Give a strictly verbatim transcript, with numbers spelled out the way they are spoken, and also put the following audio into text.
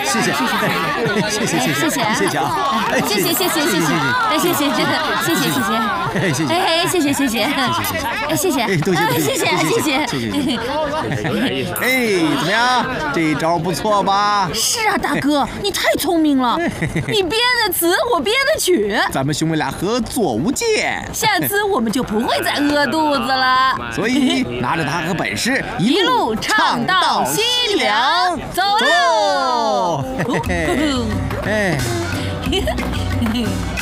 谢谢，谢谢，谢谢，谢谢，谢谢，谢谢啊！ 谢谢，谢谢，谢谢，哎，谢谢，真的，谢谢，谢谢， 哎，谢谢， 哎，谢谢，谢谢，哎，谢谢， 多谢， 谢谢，谢谢， 谢谢。哎，怎么样？这招不错吧？ 是啊，大哥，你太聪明了，你编的词，我编的曲， 咱们兄妹俩合作无间， 下次我们就不会再饿肚子了。 所以拿着它和本事， 一路唱到西凉，走喽！ 哎。